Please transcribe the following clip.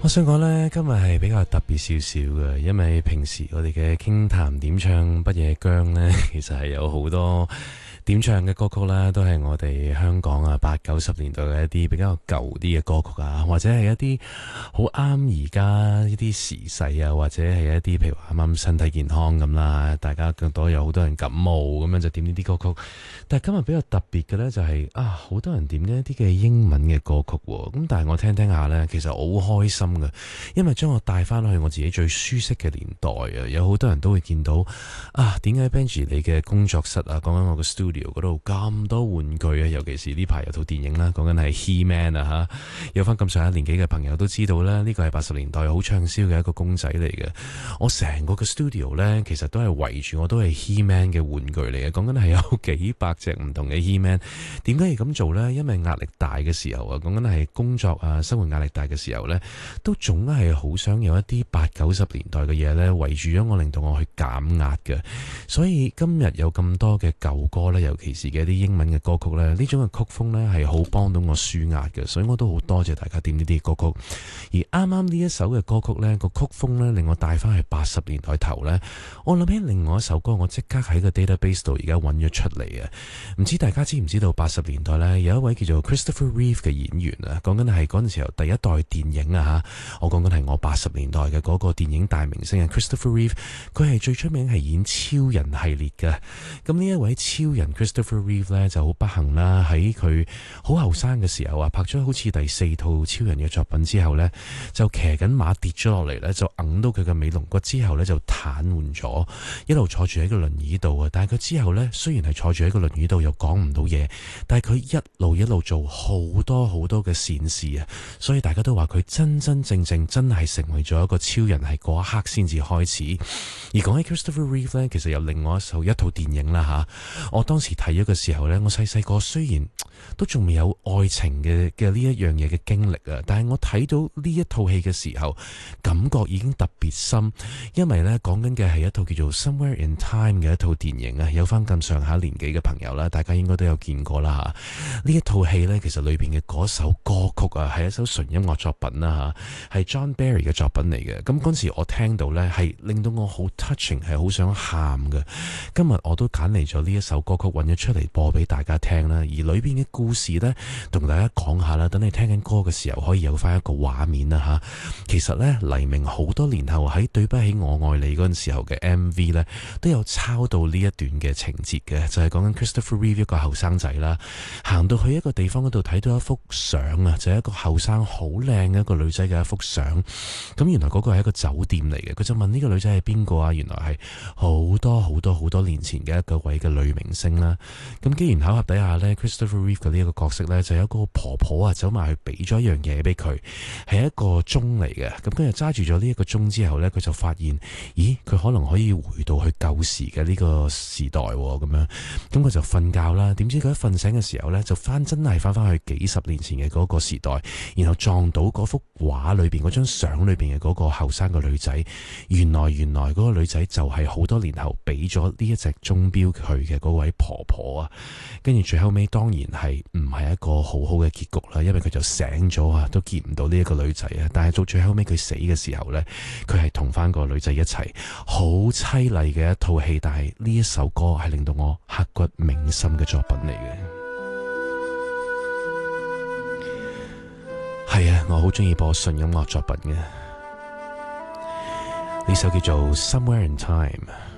我想講呢，今日係比較特別少少嘅，因為平時我哋嘅傾談點唱不夜姜呢，其實係有好多點唱嘅歌曲啦，都係我哋香港啊80、90年代嘅一啲比較舊啲嘅歌曲啊，或者係一啲好啱而家呢啲時勢啊，或者係一啲譬如話啱啱身體健康咁啦，大家更多有好多人感冒咁樣就點呢啲歌曲。但係今日比較特別嘅呢，就係好多人點一啲嘅英文嘅歌曲喎，咁但係我聽聽下呢，其實我好開心嘅，因為將我帶翻去我自己最舒適嘅年代啊，有好多人都會見到點解 Benji 你嘅工作室啊，講緊我嘅 studio嗰度咁多玩具啊，尤其是呢排有套電影啦，講緊係 He-Man 啊吓，有翻咁上下年紀嘅朋友都知道啦，呢個係80年代好暢銷嘅一個公仔嚟嘅。我成個嘅 studio 呢，其實都係圍住我都係 He-Man 嘅玩具嚟嘅，講緊係有幾百隻唔同嘅 He-Man。點解要咁做呢？因為壓力大嘅時候啊，講緊係工作啊，生活壓力大嘅時候呢，都總係好想有一啲80、90年代嘅嘢呢圍住咗我，令到我去減壓嘅。所以今日有咁多嘅舊歌呢，尤其是嘅一啲英文嘅歌曲呢，呢種嘅曲風呢係好幫到我舒壓嘅，所以我都好多謝大家點呢啲歌曲。而啱啱呢一首嘅歌曲呢，個曲風呢令我帶翻去80年代頭呢。我諗起另外一首歌，我即刻喺個 database 度而家揾咗出嚟啊！唔知大家知唔知道80年代呢有一位叫做 Christopher Reeve 嘅演員啊，講緊係嗰陣時候第一代電影啊吓，我講緊係我80年代嘅嗰個電影大明星啊 Christopher Reeve， 佢係最出名係演超人系列嘅。咁呢一位超人 Christopher Reeve 呢就好不幸啦，喺佢好後生嘅時候啊，拍咗好似第4套超人嘅作品之後呢，就騎緊馬跌咗落嚟呢，就揞到佢嘅尾龍骨之後呢，就癱瘓咗，一路坐住喺個輪椅度啊。但係佢之後呢，雖然係坐住喺個輪椅度又講唔到嘢，但係佢一路做好多好多嘅善事啊，所以大家都話佢真正真係成為咗一個超人，係嗰一刻先至開始。而講起 Christopher Reeve 呢，其實有另外一套電影啦吓，我當時睇咗嘅時候呢，我細個雖然都仲未有愛情嘅呢一樣嘢嘅經歷啊，但係我睇到呢一套戲嘅時候，感覺已經特別深，因為呢講緊嘅係一套叫做 Somewhere in Time 嘅一套電影啊，有翻咁上下年紀嘅朋友啦，大家應該都有見過啦吓。呢一套戲呢，其實裏邊嘅嗰首歌曲啊，係一首純音樂作品啦吓，係 John Barry 嘅作品嚟嘅。咁嗰時我聽到呢，係令到我好 touching， 係好想喊嘅。今日我都揀嚟咗呢一首歌曲，揾咗出嚟播俾大家聽啦。而裏邊嘅故事呢，同大家講下啦，等你聽緊歌嘅時候可以有翻一個畫面啦吓。其實呢，黎明好多年後喺對不起我愛你嗰陣時候嘅 MV 呢，都有抄到呢一段嘅情節嘅，就係講緊 Christopher Reeve 一個後生仔啦，行到去一個地方嗰度睇到一幅相啊，就係一個後生好靚嘅一個女仔嘅一幅相。咁原來嗰個係一個酒店嚟嘅，佢就問呢個女仔係邊個啊？原來係好多年前嘅一個位嘅女明星啦。咁機緣巧合底下呢， Christopher Reeve 嘅呢一個角色呢，就有一個婆婆啊走埋去俾咗一樣嘢俾佢，係一個鐘嚟嘅。咁佢就揸住咗呢一個鐘之後呢，佢就發現，咦，佢可能可以回到去舊時嘅呢個時代咁樣。咁佢就瞓覺啦，點知佢一瞓醒嘅時候呢，就真係翻去幾十年前嘅嗰個時代，然後撞到嗰幅畫裏邊嗰張相裏邊嘅嗰個後生嘅女仔。原來嗰個女仔就係好多年後俾咗呢一隻鐘錶佢嘅嗰位婆婆啊。跟住最後尾當然係唔係一個好好嘅結局啦，因為佢就醒咗啊，都見唔到呢一個女仔啊。但係到最後尾佢死嘅時候呢，佢係同翻個女仔一齊，好淒厲嘅一套戲。但係呢一首歌係令到我刻骨銘心嘅作品嚟嘅。係啊，我好中意播純音樂作品嘅，呢首叫做 Somewhere in Time。